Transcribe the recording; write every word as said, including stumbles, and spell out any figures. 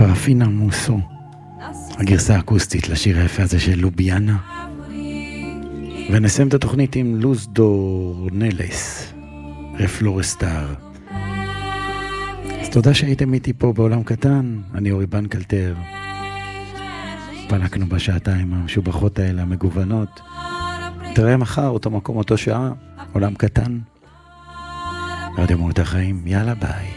פרפינה מוסו, הגרסה האקוסטית לשיר היפה הזה של לוביאנה. ונסיים את התוכנית עם לוז דורנלס, רפלורסטאר. אז תודה שהייתם איתי פה בעולם קטן, אני אורי בנקלטר. פנקנו בשעתיים המשובחות האלה, המגוונות. תראה מחר, אותו מקום, אותו שעה, עולם קטן. רדיו מהות החיים, יאללה ביי.